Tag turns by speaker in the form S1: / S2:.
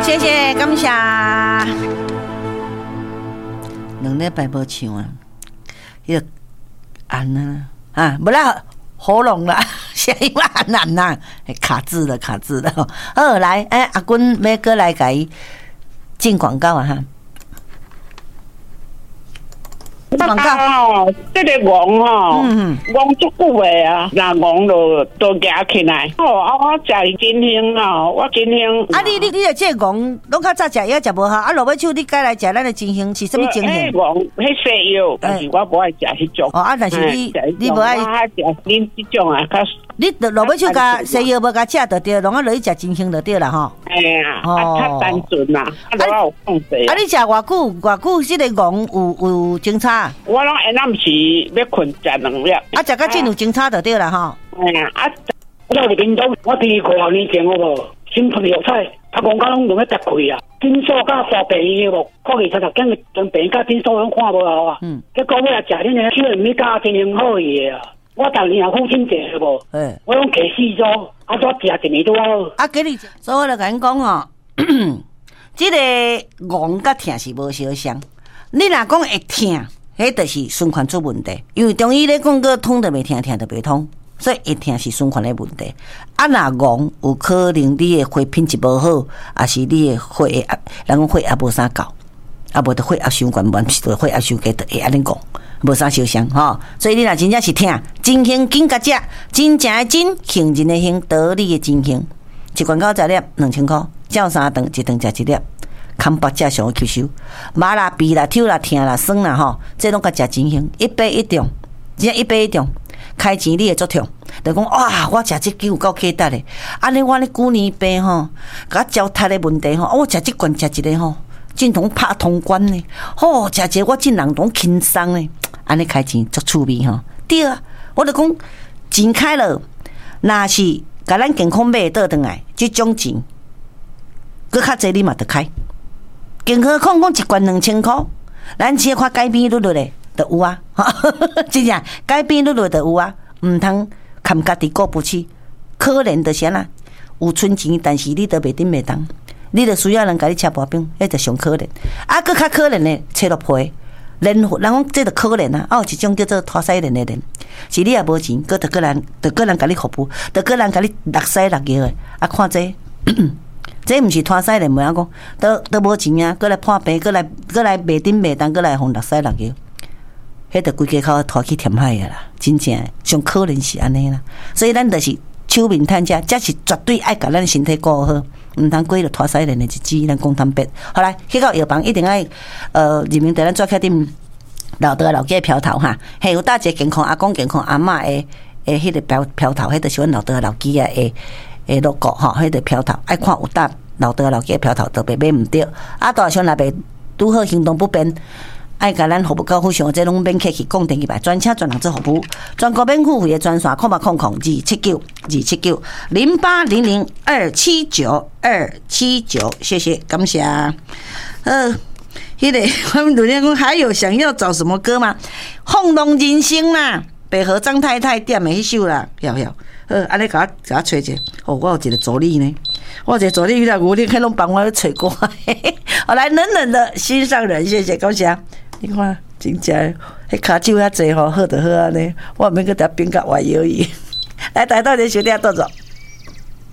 S1: 谢谢，感谢。2礼拜无唱啊，迄个按啊，不啦，喉咙啦，声音按啦，卡字了。好，来，阿君要过来给进广告啊哈。广告
S2: 这个戆吼，戆足久的啊，那戆都夹起来。我食金星哦，我金星。
S1: 你的这个戆，拢较早食药食无好，落尾手你改来食咱的金星是什么金星？
S2: 戆，迄西药，但是我无爱食迄种。
S1: 但是你无爱
S2: 食恁这种啊，较。
S1: 你落尾手甲西药无甲食就对，拢落去食金星就对啦吼。
S2: 哎呀，较单纯啦，我有放水。
S1: 你食偌久？这个戆有精差？
S2: 我拢下暗时要困食2粒。
S1: 食到真有精差就对啦吼。
S2: 哎呀，我伫屏东，我第5年前好无，心痛药菜，公家拢用咧搭开啊。诊所甲大病院无，看医生就跟病院甲诊所拢看无好啊。结果我也食恁个，虽然你教真很好个啊。我逐年也付钱者无，我拢计4周，怎食1年都好。
S1: 给你，所以我就甲你讲吼，这个戆甲疼是无相像。你若讲会疼，迄就是循环出问题。因为中医咧讲个通就袂疼，疼就袂通，所以会疼是循环的问题。若戆有可能你的血品质无好，也是你的血人讲血压无啥够，无就血压伤悬，完是就血压伤低，就会安尼讲。无啥相像吼，所以你若真正是疼，真兴紧甲食，真正的真，杏仁的杏，得力的真兴。一罐9粒2000块，照3顿，一顿食1粒，康巴正上吸收。麻啦、鼻啦、抽啦、疼啦、酸啦吼，这拢甲食真兴，1杯1中，真正1杯1中。开钱你会足痛，就讲哇，我食这酒有够起值的。安尼我咧旧年病吼，甲焦塌的问题吼，我食这罐食一个吼，真同拍通关呢。吼，食一个我真人拢轻松呢。安尼开钱足趣味吼，对啊，我就讲钱开了，若是甲咱健康买倒转来，这种钱，搁较济你嘛得开。更何况讲一罐2000块，咱只看改变率咧，就有啊，真正改变率就有啊，毋通看家己过不去。可怜的是啦，有存钱，但是你都袂顶袂当，你就需要人甲你吃薄饼，迄就上可怜。搁较可怜的，切落皮。人讲这就可怜啊！一种叫做拖西人的人，是你也无钱，搁个人甲你服务，个人甲你落西落药的。看这，这毋是拖西人，袂晓讲，都无钱啊！搁来破病，搁来袂顶袂当，搁来互落西落药，迄就规家口拖去填海的啦！真正上可怜是安尼啦。所以咱就是手面趁食，这是绝对爱甲咱身体顾好。毋通过了拖西人的日子，咱讲坦白。后来去到药房一定爱人民在咱做客店老爸老家漂头哈，还有大姐健康、阿公健康、阿嬷的迄个漂头，迄就是阮老爸老姐的logo 吼，迄个漂头爱看有搭老爸老家漂头，特别买毋着。大小若袂拄好行动不便。爱甲咱服务高富上，这拢免客气，讲电话专车专人做服务，全国免付费的专线，0800-279-279，谢谢，感谢。迄个他们昨天讲还有想要找什么歌吗？放浪人生啦，北河张太太点的迄首啦，要。安尼甲我找者，我有一个助理呢，我一个助理遇到我，你可拢帮我找歌。好来，冷冷的心上人，谢谢，感谢。你看，真正迄骹手遐济吼，好就好安尼，我免搁搭边甲歪摇伊。来，台到你收听倒走。